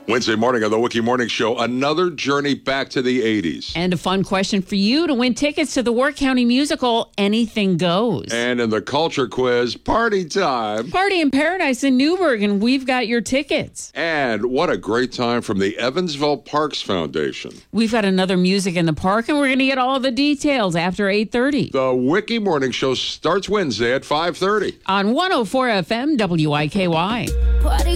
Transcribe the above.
Wednesday morning on the Wiki Morning Show, another journey back to the 80s. And a fun question for you to win tickets to the Warwick County musical, Anything Goes. And in the culture quiz, party time. Party in Paradise in Newburgh, and we've got your tickets. And what a great time from the Evansville Parks Foundation. We've got another Music in the Park, and we're going to get all the details after 8:30. The Wiki Morning Show starts Wednesday at 5:30. On 104 FM WIKY.